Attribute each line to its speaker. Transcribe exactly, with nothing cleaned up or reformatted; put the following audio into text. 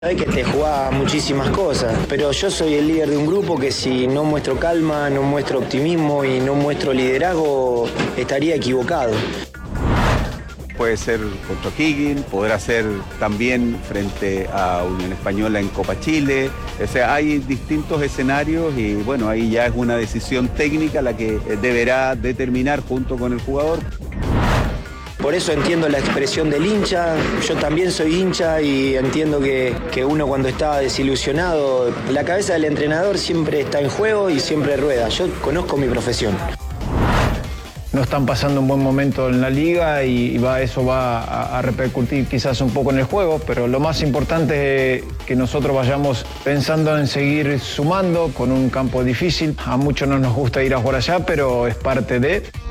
Speaker 1: Sabes que te jugaba muchísimas cosas, pero yo soy el líder de un grupo que si no muestro calma, no muestro optimismo y no muestro liderazgo, estaría equivocado.
Speaker 2: Puede ser contra O'Higgins, podrá ser también frente a Unión Española en Copa Chile. O sea, hay distintos escenarios y bueno, ahí ya es una decisión técnica la que deberá determinar junto con el jugador.
Speaker 1: Por eso entiendo la expresión del hincha, yo también soy hincha y entiendo que, que uno cuando está desilusionado, la cabeza del entrenador siempre está en juego y siempre rueda. Yo conozco mi profesión.
Speaker 3: No están pasando un buen momento en la liga y va, eso va a, a repercutir quizás un poco en el juego, pero lo más importante es que nosotros vayamos pensando en seguir sumando con un campo difícil. A muchos no nos gusta ir a jugar allá, pero es parte de...